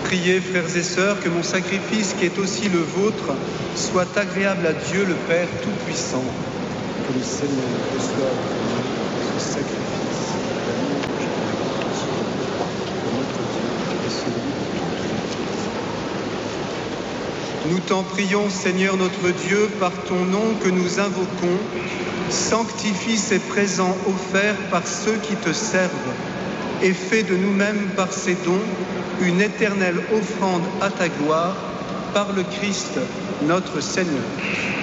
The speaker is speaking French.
Priez, frères et sœurs, que mon sacrifice, qui est aussi le vôtre, soit agréable à Dieu le Père Tout-Puissant. Que le Seigneur reçoive ce sacrifice d'amour de notre Dieu et celui de Nous t'en prions, Seigneur notre Dieu, par ton nom que nous invoquons, sanctifie ces présents offerts par ceux qui te servent et fais de nous-mêmes par ces dons une éternelle offrande à ta gloire, par le Christ notre Seigneur.